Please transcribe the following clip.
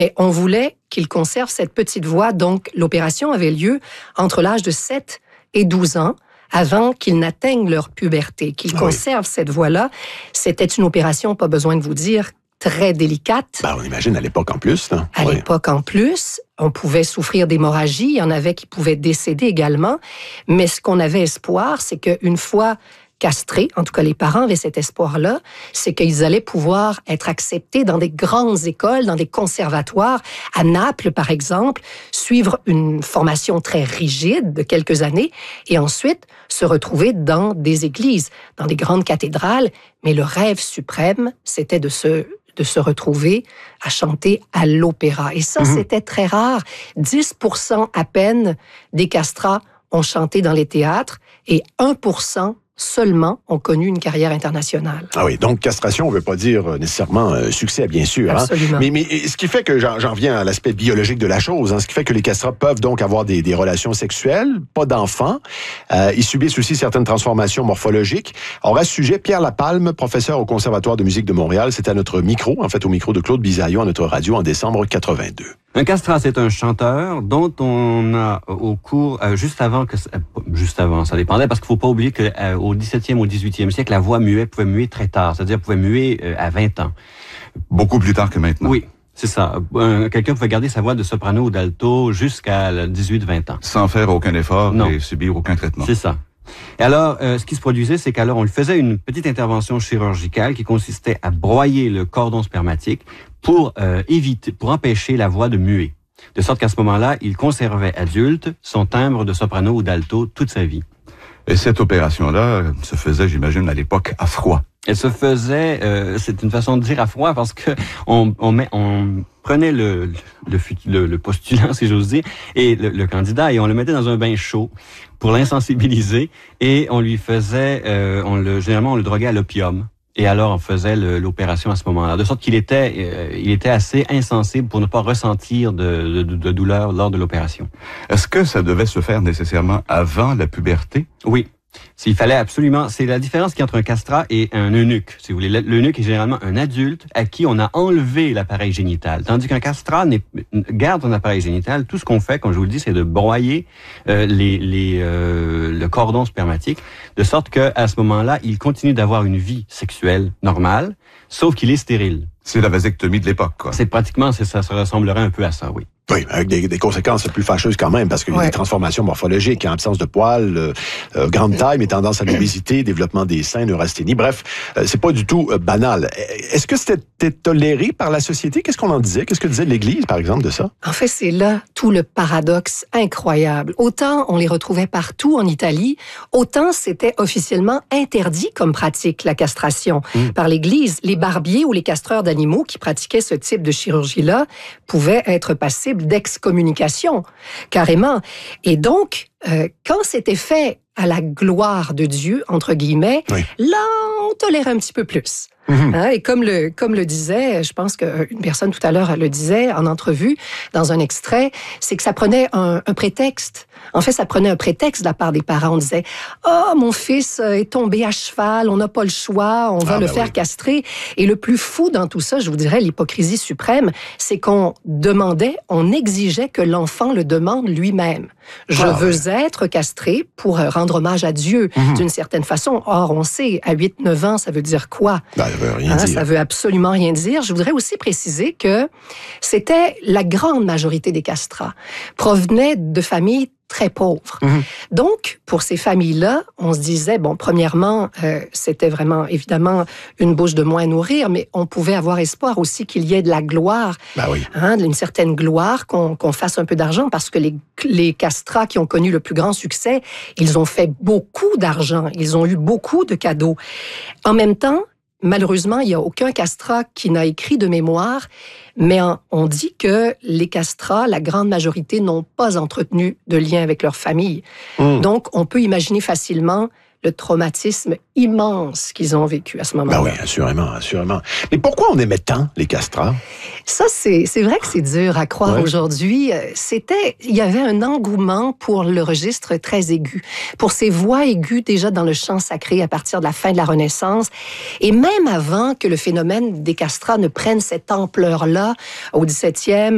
Et on voulait qu'ils conservent cette petite voix. Donc, l'opération avait lieu entre l'âge de 7 et 12 ans, avant qu'ils n'atteignent leur puberté, qu'ils conservent cette voix-là. C'était une opération, pas besoin de vous dire, très délicate. On imagine à l'époque en plus. Là. À l'époque en plus, on pouvait souffrir d'hémorragie, il y en avait qui pouvaient décéder également. Mais ce qu'on avait espoir, c'est qu'une fois castrés, en tout cas les parents avaient cet espoir-là, c'est qu'ils allaient pouvoir être acceptés dans des grandes écoles, dans des conservatoires. À Naples, par exemple, suivre une formation très rigide de quelques années et ensuite se retrouver dans des églises, dans des grandes cathédrales. Mais le rêve suprême, c'était de se retrouver à chanter à l'opéra. Et ça, c'était très rare. 10% à peine des castrats ont chanté dans les théâtres et 1% seulement ont connu une carrière internationale. Ah oui, donc castration, on ne veut pas dire nécessairement succès, bien sûr. Absolument. Hein? Mais ce qui fait que, j'en viens à l'aspect biologique de la chose, ce qui fait que les castrats peuvent donc avoir des relations sexuelles, pas d'enfants. Ils subissent aussi certaines transformations morphologiques. Alors à ce sujet, Pierre Lapalme, professeur au Conservatoire de musique de Montréal, c'était à notre micro, en fait au micro de Claude Bisaillon à notre radio en décembre 82. Un castrat, c'est un chanteur dont on a au cours, juste avant, ça dépendait, parce qu'il faut pas oublier qu'au 17e, au 18e siècle, la voix muette pouvait muer très tard, c'est-à-dire pouvait muer à 20 ans. Beaucoup plus tard que maintenant. Oui, c'est ça. Quelqu'un pouvait garder sa voix de soprano ou d'alto jusqu'à 18-20 ans. Sans faire aucun effort Non. et subir aucun traitement. C'est ça. Et alors, ce qui se produisait, c'est qu'alors on lui faisait une petite intervention chirurgicale qui consistait à broyer le cordon spermatique pour empêcher la voix de muer. De sorte qu'à ce moment-là, il conservait adulte son timbre de soprano ou d'alto toute sa vie. Et cette opération-là se faisait, j'imagine, à l'époque à froid. Elle se faisait, c'est une façon de dire à froid parce que on prenait le postulant, si j'ose dire, et le candidat, et on le mettait dans un bain chaud pour l'insensibiliser, et on lui faisait, généralement on le droguait à l'opium. Et alors, on faisait l'opération à ce moment-là. De sorte qu'il était assez insensible pour ne pas ressentir de douleur lors de l'opération. Est-ce que ça devait se faire nécessairement avant la puberté? Oui. S'il fallait absolument... C'est la différence qu'il y a entre un castrat et un eunuque, si vous voulez. L'eunuque est généralement un adulte à qui on a enlevé l'appareil génital. Tandis qu'un castrat garde son appareil génital. Tout ce qu'on fait, comme je vous le dis, c'est de broyer le cordon spermatique, de sorte qu'à ce moment-là, il continue d'avoir une vie sexuelle normale, sauf qu'il est stérile. C'est la vasectomie de l'époque, quoi. C'est pratiquement, ça ressemblerait un peu à ça, oui. Oui, avec des conséquences plus fâcheuses quand même, parce qu'il y a des transformations morphologiques, absence de poils, grande taille, mais tendance à l'obésité, développement des seins, neurasthénie. Bref, c'est pas du tout banal. Est-ce que c'était toléré par la société? Qu'est-ce qu'on en disait? Qu'est-ce que disait l'Église, par exemple, de ça? En fait, c'est là tout le paradoxe incroyable. Autant on les retrouvait partout en Italie, autant c'était officiellement interdit comme pratique, la castration. Par l'Église, les barbiers ou les castreurs d'animaux qui pratiquaient ce type de chirurgie-là pouvaient être passibles d'excommunication, carrément. Et donc, quand c'était fait à la gloire de Dieu, entre guillemets, là, on tolérait un petit peu plus. Et comme le disait, je pense qu'une personne tout à l'heure le disait en entrevue, dans un extrait, c'est que ça prenait un prétexte. En fait, ça prenait un prétexte de la part des parents. On disait « Oh, mon fils est tombé à cheval, on n'a pas le choix, on va le faire castrer. » Et le plus fou dans tout ça, je vous dirais, l'hypocrisie suprême, c'est qu'on demandait, on exigeait que l'enfant le demande lui-même. Je veux être castré pour rendre hommage à Dieu, d'une certaine façon. Or, on sait, à 8-9 ans, ça veut dire quoi? Ça veut rien dire. Ça veut absolument rien dire. Je voudrais aussi préciser que c'était la grande majorité des castrats provenaient de familles très pauvres. Donc, pour ces familles-là, on se disait, bon, premièrement, c'était vraiment, évidemment, une bouche de moins à nourrir, mais on pouvait avoir espoir aussi qu'il y ait de la gloire, d'une certaine gloire, qu'on fasse un peu d'argent, parce que les castrats qui ont connu le plus grand succès, ils ont fait beaucoup d'argent, ils ont eu beaucoup de cadeaux. En même temps, malheureusement, il n'y a aucun castrat qui n'a écrit de mémoire, mais on dit que les castrats, la grande majorité, n'ont pas entretenu de lien avec leur famille. Donc, on peut imaginer facilement le traumatisme immense qu'ils ont vécu à ce moment-là. Oui, assurément. Mais pourquoi on aimait tant les castrats? Ça, c'est vrai que c'est dur à croire aujourd'hui. Il y avait un engouement pour le registre très aigu, pour ces voix aiguës déjà dans le chant sacré à partir de la fin de la Renaissance. Et même avant que le phénomène des castrats ne prenne cette ampleur-là, au 17e,